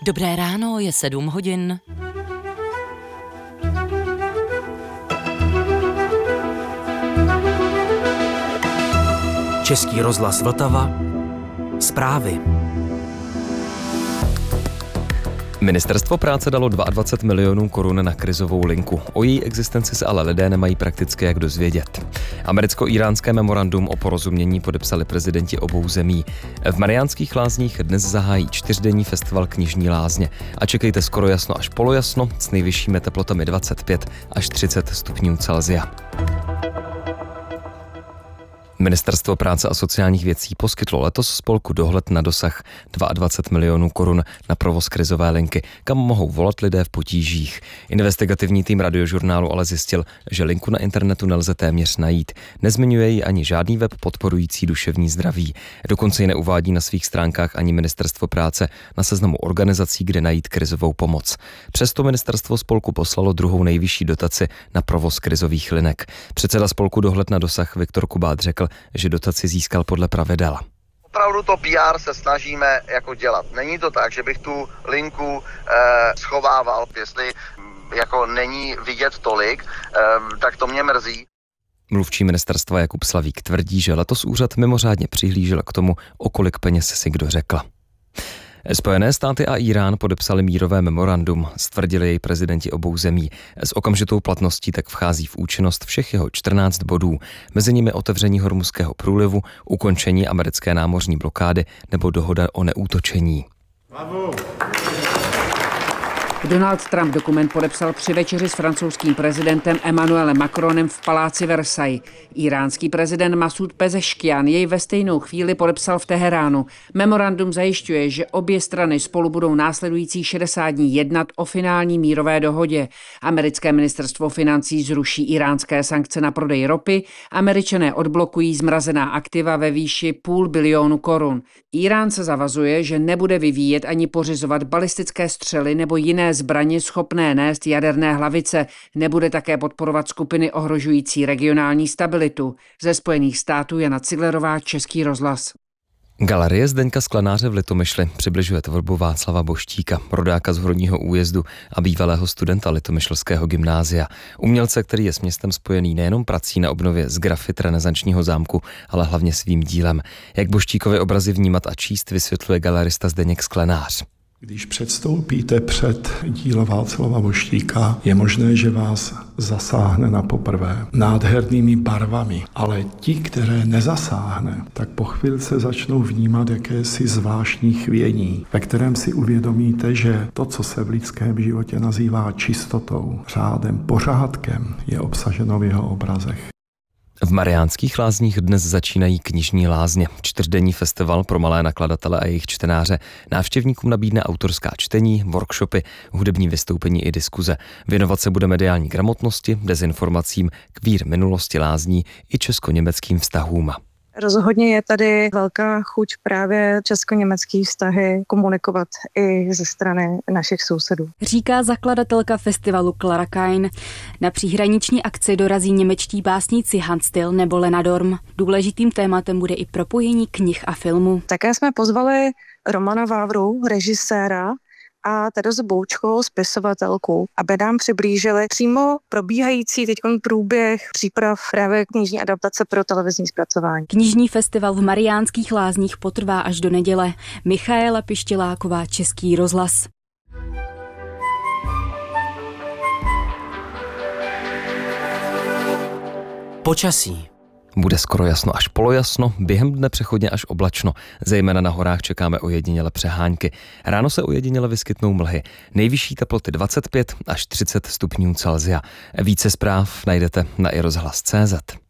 Dobré ráno, je 7 hodin. Český rozhlas Vltava. Zprávy. Ministerstvo práce dalo 22 milionů korun na krizovou linku. O její existenci se ale lidé nemají prakticky jak dozvědět. Americko-íránské memorandum o porozumění podepsali prezidenti obou zemí. V Mariánských Lázních dnes zahájí 4denní festival Knižní lázně a čekejte skoro jasno až polojasno s nejvyššími teplotami 25 až 30 stupňů Celsia. Ministerstvo práce a sociálních věcí poskytlo letos spolku Dohled na dosah 22 milionů korun na provoz krizové linky, kam mohou volat lidé v potížích. Investigativní tým Radiožurnálu ale zjistil, že linku na internetu nelze téměř najít. Nezmiňuje ji ani žádný web podporující duševní zdraví. Dokonce ji neuvádí na svých stránkách ani Ministerstvo práce na seznamu organizací, kde najít krizovou pomoc. Přesto ministerstvo spolku poslalo druhou nejvyšší dotaci na provoz krizových linek. Předseda spolku Dohled na dosah Viktor Kubát řekl, že dotaci získal podle pravidel. Opravdu to PR se snažíme jako dělat. Není to tak, že bych tu linku schovával, jestli jako není vidět tolik, tak to mě mrzí. Mluvčí ministerstva Jakub Slavík tvrdí, že letos úřad mimořádně přihlížel k tomu, o kolik peněz si kdo řekl. Spojené státy a Írán podepsali mírové memorandum, stvrdili jej prezidenti obou zemí. S okamžitou platností tak vchází v účinnost všech jeho 14 bodů, mezi nimi otevření Hormuzského průlivu, ukončení americké námořní blokády nebo dohoda o neútočení. Bravo. Donald Trump dokument podepsal při večeři s francouzským prezidentem Emmanuelem Macronem v paláci Versailles. Íránský prezident Masud Pezeškian jej ve stejnou chvíli podepsal v Teheránu. Memorandum zajišťuje, že obě strany spolu budou následující 60 dní jednat o finální mírové dohodě. Americké ministerstvo financí zruší iránské sankce na prodej ropy, Američané odblokují zmrazená aktiva ve výši $500 milionu korun. Írán se zavazuje, že nebude vyvíjet ani pořizovat balistické střely nebo jiné zbraně schopné nést jaderné hlavice, nebude také podporovat skupiny ohrožující regionální stabilitu. Ze Spojených států Jana Ciglerová, Český rozhlas. Galerie Zdeňka Sklenáře v Litomyšli přibližuje tvorbu Václava Boštíka, rodáka z Horního Újezdu a bývalého studenta Litomyšlského gymnázia. Umělce, který je s městem spojený nejenom prací na obnově z grafit renesančního zámku, ale hlavně svým dílem. Jak Boštíkovy obrazy vnímat a číst, vysvětluje galerista Zdeněk Sklenář. Když předstoupíte před dílo Václava Boštíka, je možné, že vás zasáhne na poprvé nádhernými barvami, ale ti, které nezasáhne, tak po chvilce začnou vnímat jakési zvláštní chvění, ve kterém si uvědomíte, že to, co se v lidském životě nazývá čistotou, řádem, pořádkem, je obsaženo v jeho obrazech. V Mariánských Lázních dnes začínají Knižní lázně. 4denní festival pro malé nakladatele a jejich čtenáře návštěvníkům nabídne autorská čtení, workshopy, hudební vystoupení i diskuze. Věnovat se bude mediální gramotnosti, dezinformacím, kvír minulosti lázní i česko-německým vztahům. Rozhodně je tady velká chuť právě česko-německý vztahy komunikovat i ze strany našich sousedů. Říká zakladatelka festivalu Klara Kain. Na příhraniční akci dorazí němečtí básníci Hans Till nebo Lena Dorm. Důležitým tématem bude i propojení knih a filmu. Také jsme pozvali Romana Vávru, režiséra, a Terezu Boučkovou, spisovatelku, aby nám přiblížili přímo probíhající teďkon průběh příprav právě knižní adaptace pro televizní zpracování. Knižní festival v Mariánských Lázních potrvá až do neděle. Michaela Pištěláková, Český rozhlas. Počasí. Bude skoro jasno až polojasno, během dne přechodně až oblačno. Zejména na horách čekáme ojediněle přehánky. Ráno se ojediněle vyskytnou mlhy. Nejvyšší teploty 25 až 30 stupňů Celsia. Více zpráv najdete na iRozhlas.cz.